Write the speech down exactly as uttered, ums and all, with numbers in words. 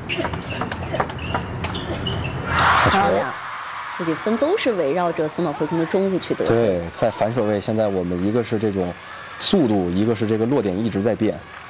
漂亮，这几分都是围绕着松岛惠空的中路去得分。 对，在反手位，现在我们一个是这种速度，一个是这个落点一直在变。